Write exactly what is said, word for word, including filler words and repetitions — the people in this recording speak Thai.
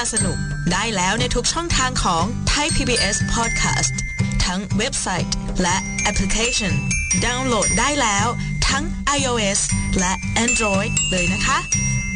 สนุกได้แล้วในทุกช่องทางของ Thai พี บี เอส Podcast ทั้งเว็บไซต์และแอปพลิเคชันดาวน์โหลดได้แล้วทั้ง iOS และ Android เลยนะคะ